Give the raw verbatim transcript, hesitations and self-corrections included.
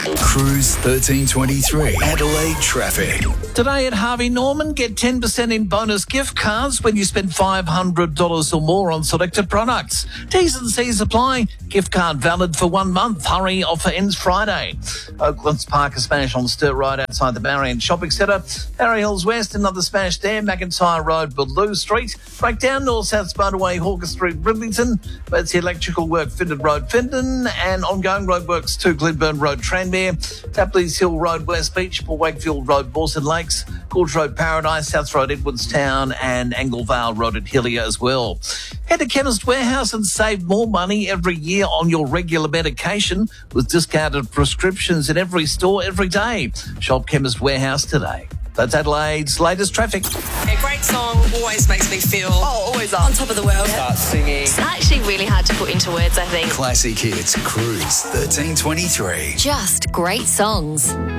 Cruise thirteen twenty-three, Adelaide traffic. Today at Harvey Norman, get ten percent in bonus gift cards when you spend five hundred dollars or more on selected products. T's and C's apply. Gift card valid for one month. Hurry, offer ends Friday. Oakland's Park, a smash on Sturt Road outside the Marion Shopping Centre. Barry Hills West, another smash there. McIntyre Road, Ballou Street. Breakdown, North-South Spiderway, Hawker Street, Bridlington. That's the electrical work, Findon Road, Findon. And ongoing roadworks to Glenburn Road, Tranmere. Tapley's Hill Road, West Beach. Port Wakefield Road, Mawson Lakes. Gorge Road, Paradise. South Road, Edwardstown. And Anglevale Road at Hillier as well. Head to Chemist Warehouse and save more money every year on your regular medication with discounted prescriptions in every store every day. Shop Chemist Warehouse today. That's Adelaide's latest traffic. A great song always makes me feel Oh, always on top of the world. Start singing. It's actually really hard to put into words, I think. Classic hits. Cruise thirteen twenty-three. Just great songs.